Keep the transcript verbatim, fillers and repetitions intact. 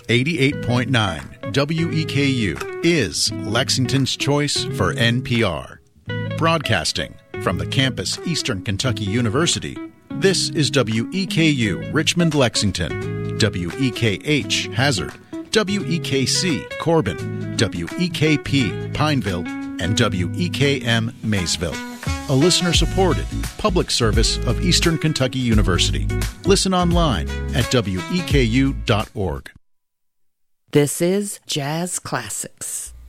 eighty-eight point nine W E K U is Lexington's choice for N P R. Broadcasting from the campus Eastern Kentucky University, this is W E K U Richmond, Lexington, W E K H Hazard, W E K C Corbin, W E K P Pineville, and W E K M Maysville. A listener-supported public service of Eastern Kentucky University. Listen online at W E K U dot org. This is Jazz Classics.